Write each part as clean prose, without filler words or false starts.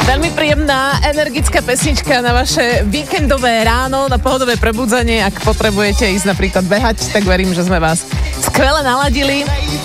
Veľmi príjemná, energická pesnička na vaše víkendové ráno, na pohodové prebudzanie. Ak potrebujete ísť napríklad behať, tak verím, že sme vás skvele naladili.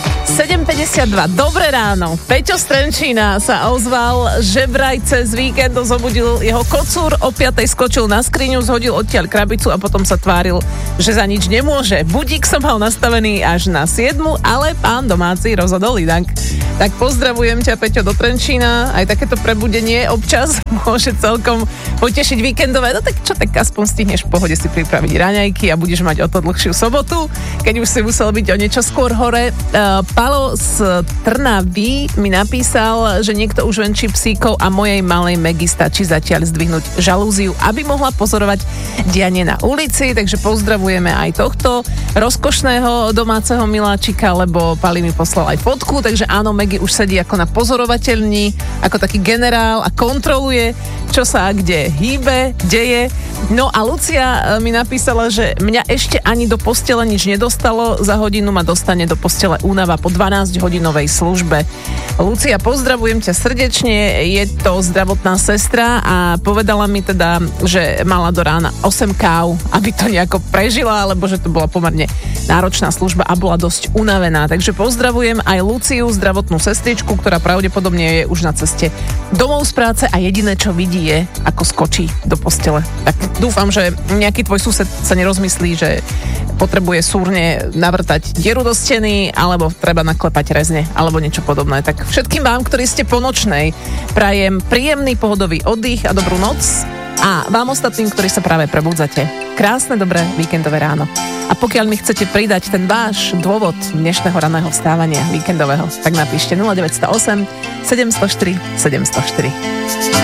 7.52, dobré ráno. Peťo z Trenčína sa ozval, že vraj cez víkend zobudil jeho kocúr, o 5:00 skočil na skriňu, zhodil odtiaľ krabicu a potom sa tváril, že za nič nemôže. Budík som mal nastavený až na 7:00, ale pán domáci rozhodol inak. Tak pozdravujem ťa, Peťo, do Trenčína. Aj takéto prebudenie občas môže celkom potešiť víkendové. No tak čo, tak aspoň stihneš v pohode si pripraviť raňajky a budeš mať o to dlhšiu sobotu, keď už si musel byť o niečo skôr hore. Palo z Trnavy mi napísal, že niekto už venčí psíkov a mojej malej Megy stačí zatiaľ zdvihnúť žalúziu, aby mohla pozorovať dianie na ulici, takže pozdravujeme aj tohto rozkošného domáceho miláčika, lebo Pali mi poslal aj fotku, takže áno, Megy už sedí ako na pozorovateľni, ako taký generál a kontroluje, čo sa kde hýbe, deje. No a Lucia mi napísala, že mňa ešte ani do postele nič nedostalo, za hodinu ma dostane do postele únava po 12-hodinovej službe. Lucia, pozdravujem ťa srdečne, je to zdravotná sestra a povedala mi teda, že mala do rána 8 káv, aby to nejako prežila, alebo že to bola pomerne náročná služba a bola dosť unavená. Takže pozdravujem aj Luciu, zdravotnú sestričku, ktorá pravdepodobne je už na ceste domov z práce a jediné, čo vidí, je, ako skočí do postele. Tak dúfam, že nejaký tvoj sused sa nerozmyslí, že potrebuje súrne navrtať dieru do steny, alebo treba naklepať rezne, alebo niečo podobné. Tak všetkým vám, ktorí ste po nočnej, prajem príjemný pohodový oddych a dobrú noc. A vám ostatným, ktorí sa práve prebudzate, krásne, dobré víkendové ráno. A pokiaľ mi chcete pridať ten váš dôvod dnešného raného vstávania víkendového, tak napíšte 0908 704 704.